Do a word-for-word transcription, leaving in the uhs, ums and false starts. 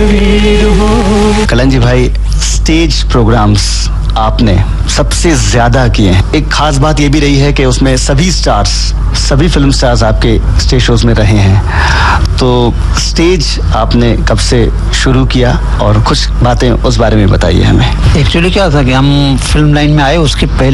Kiln जी भाई, stage programmes आपने सबसे ज्यादा किए हैं। एक खास बात ये भी रही है कि उसमें सभी स्टार्स, सभी फिल्म स्टार्स आपके स्टेज शोज में रहे हैं। तो स्टेज आपने कब से शुरू किया और कुछ बातें उस बारे में बताइए हमें। एक्चुअली क्या था कि हम फिल्म लाइन में आए उसके पहले